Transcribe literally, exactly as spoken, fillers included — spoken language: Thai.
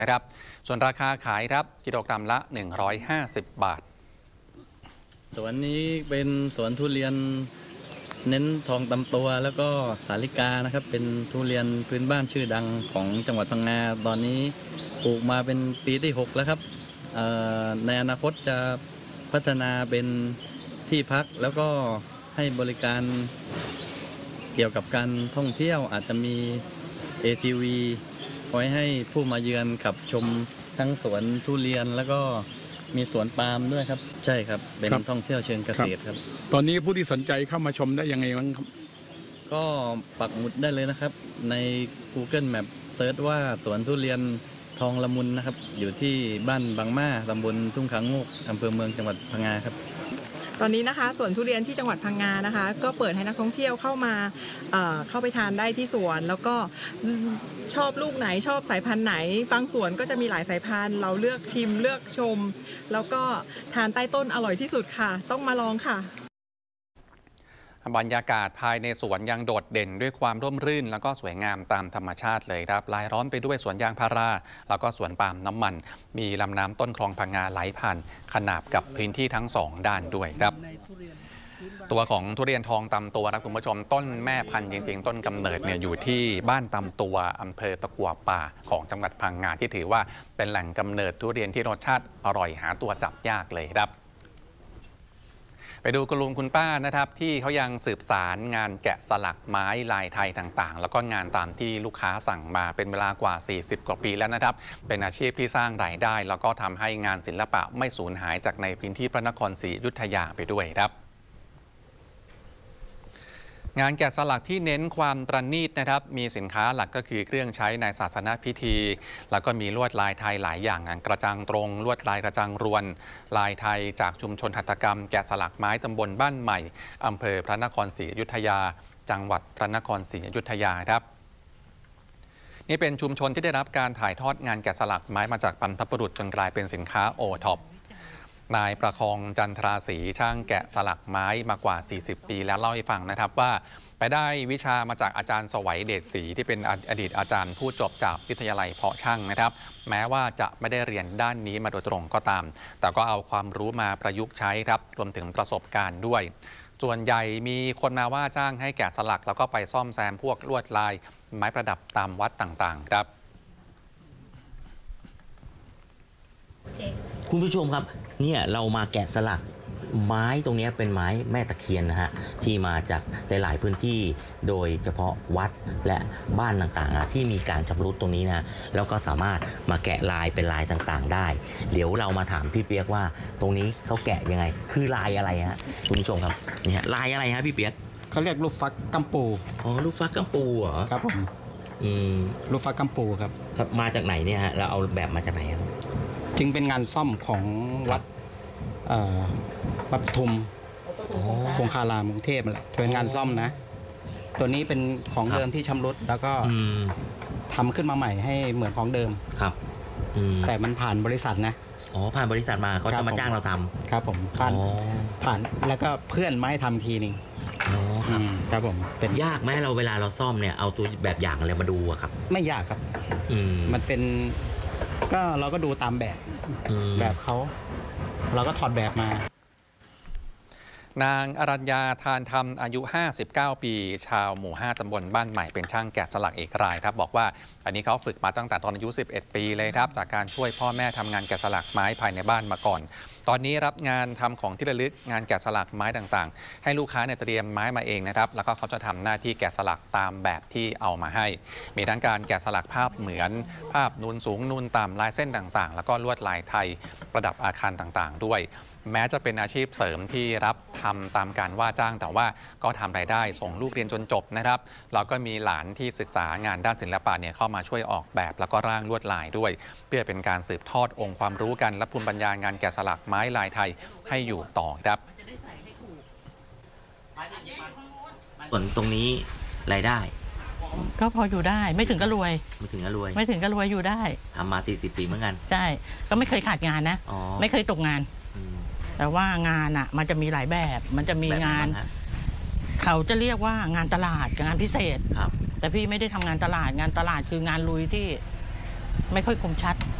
นะครับส่วนราคาขายครับกิโลกรัมละหนึ่งร้อยห้าสิบบาทสวนนี้เป็นสวนทุเรียนเน้นทองตำตัวแล้วก็สาลิกานะครับเป็นทุเรียนพื้นบ้านชื่อดังของจังหวัดพังงาตอนนี้ปลูกมาเป็นปีที่หกแล้วครับในอนาคตจะพัฒนาเป็นที่พักแล้วก็ให้บริการเกี่ยวกับการท่องเที่ยวอาจจะมี เอ ที วี ไว้ให้ผู้มาเยือนขับชมทั้งสวนทุเรียนแล้วก็มีสวนปาล์มด้วยครับใช่ครับเป็นท่องเที่ยวเชิงเกษตรครับตอนนี้ผู้ที่สนใจเข้ามาชมได้ยังไงบ้างครับก็ปักหมุดได้เลยนะครับใน Google Map เซิร์ชว่าสวนทุเรียนทองละมุนนะครับอยู่ที่บ้านบางม่าตำบลทุ่งขางโงกอำเภอเมืองจังหวัดพังงาครับตอนนี้นะคะสวนทุเรียนที่จังหวัดพังงานะคะก็เปิดให้นักท่องเที่ยวเข้ามาเอ่อเข้าไปทานได้ที่สวนแล้วก็ชอบลูกไหนชอบสายพันธุ์ไหนบางสวนก็จะมีหลายสายพันธุ์เราเลือกชิมเลือกชมแล้วก็ทานใต้ต้นอร่อยที่สุดค่ะต้องมาลองค่ะบรรยากาศภายในสวนยังโดดเด่นด้วยความร่มรื่นแล้วก็สวยงามตามธรรมชาติเลยครับรายล้อมไปด้วยสวนยางพาราแล้วก็สวนปาล์มน้ำมันมีลำน้ำต้นคลองพังงาไหลผ่านขนาบกับพื้นที่ทั้งสองด้านด้วยครับตัวของทุเรียนทองตำตัวนะคุณผู้ชมต้นแม่พันธุ์จริงๆต้นกำเนิดเนี่ยอยู่ที่บ้านตำตัวอำเภอตะกั่วป่าของจังหวัดพังงาที่ถือว่าเป็นแหล่งกำเนิดทุเรียนที่รสชาติอร่อยหาตัวจับยากเลยครับไปดูคุณลุงคุณป้านะครับที่เขายังสืบสารงานแกะสลักไม้ลายไทยต่างๆแล้วก็งานตามที่ลูกค้าสั่งมาเป็นเวลากว่าสี่สิบกว่าปีแล้วนะครับเป็นอาชีพที่สร้างรายได้แล้วก็ทำให้งานศิลปะไม่สูญหายจากในพื้นที่พระนครศรีอยุธยาไปด้วยครับงานแกะสลักที่เน้นความประณีตนะครับมีสินค้าหลักก็คือเครื่องใช้ในศาสนพิธีแล้วก็มีลวดลายไทยหลายอย่างกระจังตรงลวดลายกระจังรวนลายไทยจากชุมชนหัตถกรรมแกะสลักไม้ตำบลบ้านใหม่อำเภอพระนครศรีอยุธยาจังหวัดพระนครศรีอยุธยาครับนี่เป็นชุมชนที่ได้รับการถ่ายทอดงานแกะสลักไม้มาจากบรรพบุรุษจนกลายเป็นสินค้าโอท็อปนายประคองจันทราศรีช่างแกะสลักไม้มากว่าสี่สิบปีแล้วเล่าให้ฟังนะครับว่าไปได้วิชามาจากอาจารย์สวัยเดชศรีที่เป็นอดีตอาจารย์ผู้จบจากวิทยาลัยเพาะช่างนะครับแม้ว่าจะไม่ได้เรียนด้านนี้มาโดยตรงก็ตามแต่ก็เอาความรู้มาประยุกต์ใช้ครับรวมถึงประสบการณ์ด้วยส่วนใหญ่มีคนมาว่าจ้างให้แกะสลักแล้วก็ไปซ่อมแซมพวกลวดลายไม้ประดับตามวัดต่างๆครับคุณผู้ชมครับเนี่ยเรามาแกะสลักไม้ตรงนี้เป็นไม้แม่ตะเคียนนะฮะที่มาจากหลายๆพื้นที่โดยเฉพาะวัดและบ้านต่างๆที่มีการชำรุดตรงนี้นะแล้วก็สามารถมาแกะลายเป็นลายต่างๆได้เดี๋ยวเรามาถามพี่เปียกว่าตรงนี้เขาแกะยังไงคือลายอะไรฮะคุณผู้ชมครับนี่ฮะลายอะไรฮะพี่เปียกเขาเรียกลูกฟักกัมปูอ๋อลูกฟักกัมปูเหรอครับผมอืมลูกฟักกัมปูครับครับมาจากไหนเนี่ยฮะเราเอาแบบมาจากไหนครับจึงเป็นงานซ่อมของวัดวัดปทุมคงคารามกรุงเทพแหละเป็นงานซ่อมนะตัวนี้เป็นของเดิมที่ชำรุดแล้วก็ทำขึ้นมาใหม่ให้เหมือนของเดิมครับแต่มันผ่านบริษัทนะอ๋อผ่านบริษัทมาเขาจะมาจ้างเราทำครับผมผ่านผ่านแล้วก็เพื่อนมาให้ทำทีนึงครับผมเป็นยากไหมเราเวลาเราซ่อมเนี่ยเอาตัวแบบอย่างอะไรมาดูอะครับไม่ยากครับมันเป็นก็เราก็ดูตามแบบแบบเขาเราก็ถอดแบบมานางอรัญญาทานธรรมอายุห้าสิบเก้าปีชาวหมู่ห้าตำบลบ้านใหม่เป็นช่างแกะสลักเอกรายครับบอกว่าอันนี้เขาฝึกมาตั้งแต่ตอนอายุสิบเอ็ดปีเลยครับจากการช่วยพ่อแม่ทำงานแกะสลักไม้ภายในบ้านมาก่อนตอนนี้รับงานทำของที่ระลึกงานแกะสลักไม้ต่างๆให้ลูกค้าเนี่ยเตรียมไม้มาเองนะครับแล้วก็เขาจะทำหน้าที่แกะสลักตามแบบที่เอามาให้มีทั้งการแกะสลักภาพเหมือนภาพนูนสูงนูนต่ำลายเส้นต่างๆแล้วก็ลวดลายไทยประดับอาคารต่างๆด้วยแม้จะเป็นอาชีพเสริมที่รับทำตามการว่าจ้างแต่ว่าก็ทำรายได้ส่งลูกเรียนจนจบนะครับแล้วก็มีหลานที่ศึกษางานด้านศิลปะเนี่ยเข้ามาช่วยออกแบบแล้วก็ร่างลวดลายด้วยเพื่อเป็นการสืบทอดองค์ความรู้กันและภูมิปัญญางานแกะสลักไม้ลายไทยให้อยู่ต่อครับส่วนตรงนี้รายได้ก็พออยู่ได้ไม่ถึงก็รวยไม่ถึงก็รวยไม่ถึงก็รวยอยู่ได้ทำมาสี่สิบปีเหมือนกันใช่ก็ไม่เคยขาดงานนะไม่เคยตกงานแต่ว่างานอ่ะมันจะมีหลายแบบมันจะมีงานเขาจะเรียกว่างานตลาดกับงานพิเศษแต่พี่ไม่ได้ทำงานตลาดงานตลาดคืองานลุยที่ไม่ค่อยคมชัด